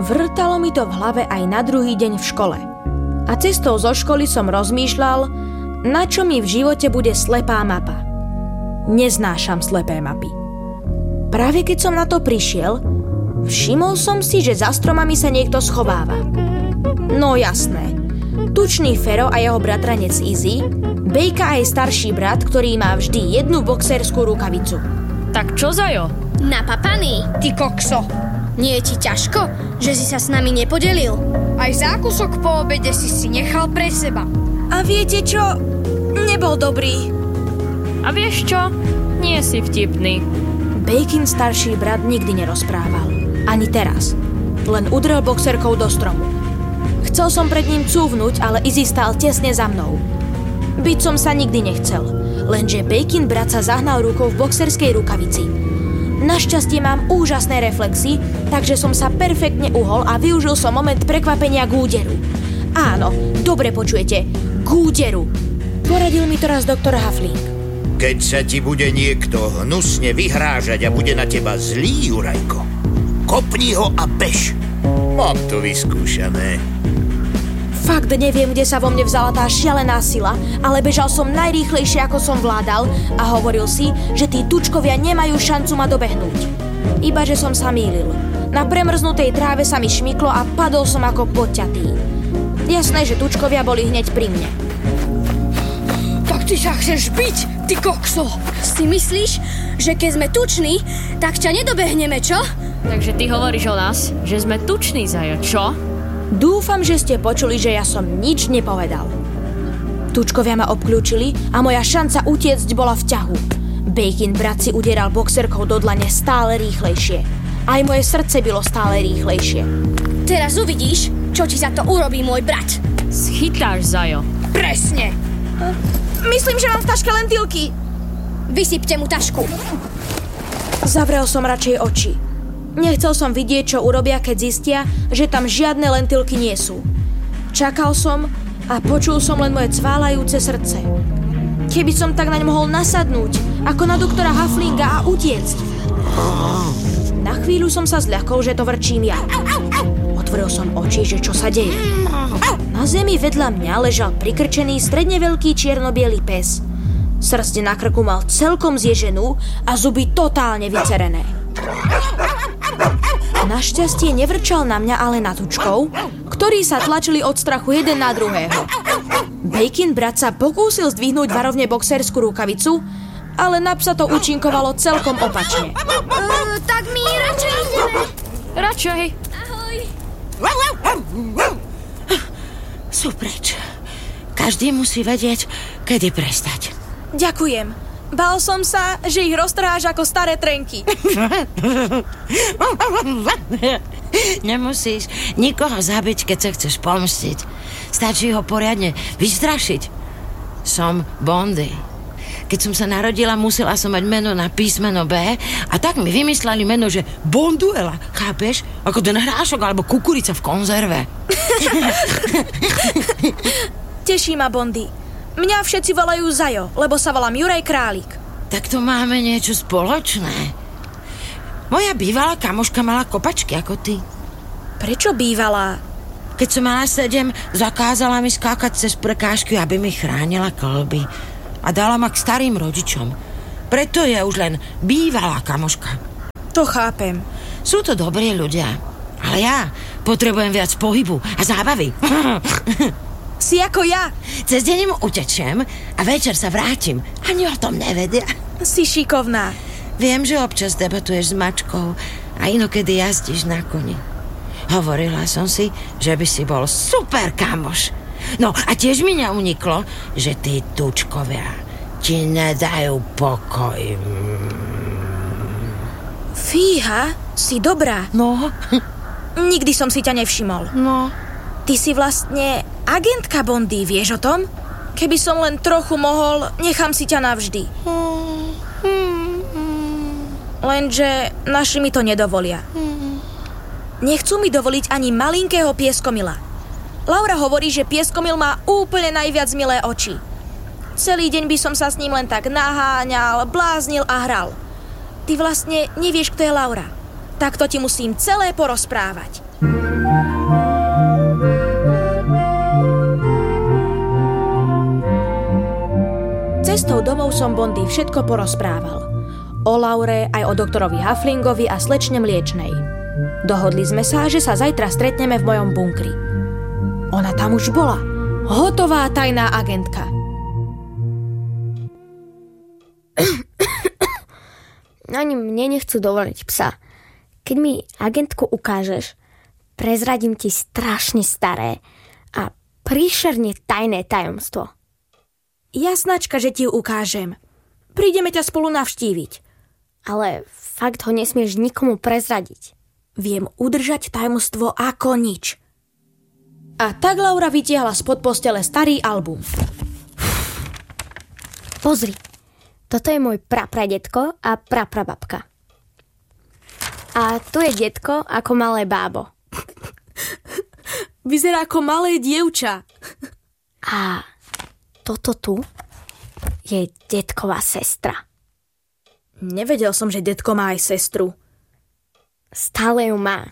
Vrtalo mi to v hlave aj na druhý deň v škole. A cestou zo školy som rozmýšľal, na čo mi v živote bude slepá mapa. Neznášam slepé mapy. Práve keď som na to prišiel, všimol som si, že za stromami sa niekto schováva. No jasné. Tučný Fero a jeho bratranec Izzy, Bejka a jej starší brat, ktorý má vždy jednu boxerskú rukavicu. Tak čo, Zajo? Napapaný, ty kokso. Nie je ti ťažko, že si sa s nami nepodelil? Aj zákusok po obede si nechal pre seba. A viete čo? Nebol dobrý. A vieš čo? Nie si vtipný. Bejkin starší brat nikdy nerozprával. Ani teraz. Len udrel boxerkou do stromu. Chcel som pred ním cúvnuť, ale Izzy stál tesne za mnou. Byť som sa nikdy nechcel. Lenže Bejkin brat sa zahnal rukou v boxerskej rukavici. Našťastie mám úžasné reflexy, takže som sa perfektne uhol a využil som moment prekvapenia k úderu. Áno, dobre počujete, k úderu. Poradil mi to raz doktor Huffling. Keď sa ti bude niekto hnusne vyhrážať a bude na teba zlý, Jurajko, kopni ho a bež. Mám to vyskúšané. Fakt neviem, kde sa vo mne vzala tá šialená sila, ale bežal som najrýchlejšie, ako som vládal a hovoril si, že tí tučkovia nemajú šancu ma dobehnúť. Iba, že som sa mýlil. Na premrznutej tráve sa mi šmyklo a padol som ako podťatý. Jasné, že tučkovia boli hneď pri mne. Tak ty sa chceš byť, ty kokso. Si myslíš, že keď sme tuční, tak ťa nedobehneme, čo? Takže ty hovoríš o nás, že sme tuční, Zajo, čo? Dúfam, že ste počuli, že ja som nič nepovedal. Tučkovia ma obklúčili a moja šanca utiecť bola v ťahu. Bejkin brat si udieral boxerkou do dlane stále rýchlejšie. Aj moje srdce bylo stále rýchlejšie. Teraz uvidíš, čo ti za to urobí môj brat. Schytáš, Zajo. Presne. Myslím, že mám v taške lentilky. Vysypte mu tašku. Zavrel som radšej oči. Nechcel som vidieť, čo urobia, keď zistia, že tam žiadne lentilky nie sú. Čakal som a počul som len moje cválajúce srdce. Keby som tak naň mohol nasadnúť, ako na doktora Hufflinga a utiecť. Na chvíľu som sa zľakol, že to vrčím ja. Otvoril som oči, že čo sa deje. Na zemi vedľa mňa ležal prikrčený stredne veľký čierno-biely pes. Srst na krku mal celkom zježenú a zuby totálne vycerené. Našťastie nevrčal na mňa, ale na tučkov, ktorí sa tlačili od strachu jeden na druhého. Bejkin brat sa pokúsil zdvihnúť varovne boxerskú rukavicu, ale na psa to účinkovalo celkom opačne. Tak my radšej ideme. Radšej. Ahoj. Sú preč. Každý musí vedieť, kedy prestať. Ďakujem. Bál som sa, že ich roztrháš ako staré trenky. Nemusíš nikoho zabiť, keď sa chceš pomstiť. Stačí ho poriadne vystrašiť. Som Bondy. Keď som sa narodila, musela som mať meno na písmeno B a tak mi vymysleli meno, že Bonduela. Chápeš? Ako ten hrášok alebo kukurica v konzerve. Teší ma, Bondy. Mňa všetci volajú Zajo, lebo sa volám Juraj Králik. Tak to máme niečo spoločné. Moja bývalá kamoška mala kopačky ako ty. Prečo bývalá? Keď som mala 7, zakázala mi skákať cez prekážky, aby mi chránila kĺby. A dala ma k starým rodičom. Preto je už len bývalá kamoška. To chápem. Sú to dobrí ľudia. Ale ja potrebujem viac pohybu a zábavy. Si ako ja. Cez deň im utečiem a večer sa vrátim. Ani o tom nevedia. Si šikovná. Viem, že občas debatuješ s mačkou a inokedy jazdíš na koni. Hovorila som si, že by si bol super kamoš. No a tiež mi neuniklo, že tí tučkovia ti nedajú pokoj. Fíha, si dobrá. No? Nikdy som si ťa nevšimol. No? Ty si vlastne agentka Bondy, vieš o tom? Keby som len trochu mohol, nechám si ťa navždy. Lenže naši mi to nedovolia. Nechcú mi dovoliť ani malinkého pieskomila. Laura hovorí, že pieskomil má úplne najviac milé oči. Celý deň by som sa s ním len tak naháňal, bláznil a hral. Ty vlastne nevieš, kto je Laura. Tak to ti musím celé porozprávať. Cestou domov som Bondy všetko porozprával. O Laure, aj o doktorovi Hufflingovi a slečne Mliečnej. Dohodli sme sa, že sa zajtra stretneme v mojom bunkri. Ona tam už bola. Hotová tajná agentka. Ani mne nechcú dovoliť psa. Keď mi agentku ukážeš, prezradím ti strašne staré a príšerne tajné tajomstvo. Jasnačka, že ti ju ukážem. Prídeme ťa spolu navštíviť. Ale fakt ho nesmieš nikomu prezradiť. Viem udržať tajomstvo ako nič. A tak Laura vytiahla spod postele starý album. Pozri, toto je môj prapradetko a praprababka. A tu je detko ako malé bábo. Vyzerá ako malé dievča. A toto tu je detková sestra. Nevedel som, že detko má aj sestru. Stále ju má.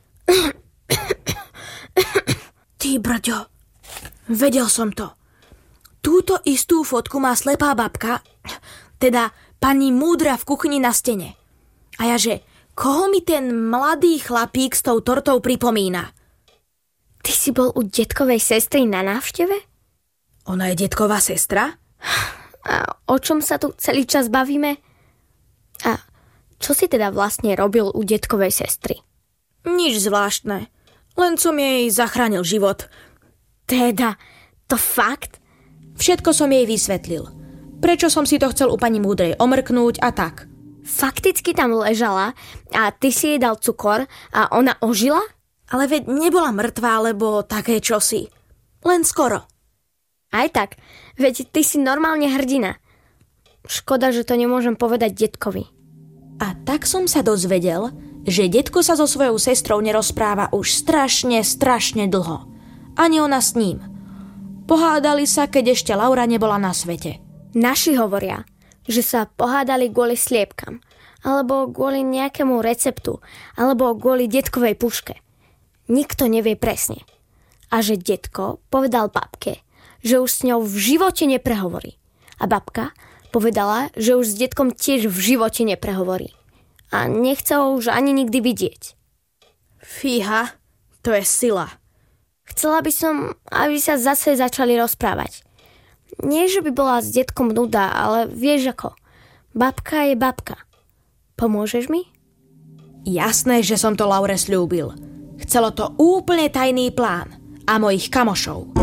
Ty brďo, vedel som to. Túto istú fotku má slepá babka, teda pani múdra v kuchyni na stene. A ja že, koho mi ten mladý chlapík s tou tortou pripomína? Ty si bol u detkovej sestry na návšteve? Ona je detková sestra? A o čom sa tu celý čas bavíme? A čo si teda vlastne robil u detkovej sestry? Nič zvláštne. Len som jej zachránil život. Teda, to fakt? Všetko som jej vysvetlil. Prečo som si to chcel u pani múdrej omrknúť a tak. Fakticky tam ležala a ty si jej dal cukor a ona ožila? Ale veď nebola mŕtvá, alebo také čosi. Len skoro. Aj tak, veď ty si normálne hrdina. Škoda, že to nemôžem povedať detkovi. A tak som sa dozvedel, že detko sa so svojou sestrou nerozpráva už strašne dlho. Ani ona s ním. Pohádali sa, keď ešte Laura nebola na svete. Naši hovoria, že sa pohádali kvôli sliepkam, alebo kvôli nejakému receptu, alebo kvôli detkovej puške. Nikto nevie presne. A že detko povedal babke, že už s ňou v živote neprehovorí. A babka povedala, že už s detkom tiež v živote neprehovorí. A nechce ho už ani nikdy vidieť. Fíha, to je sila. Chcela by som, aby sa zase začali rozprávať. Nie, že by bola s detkom nuda, ale vieš ako. Babka je babka. Pomôžeš mi? Jasné, že som to Laure sľúbil. Chcelo to úplne tajný plán. A mojich kamošov.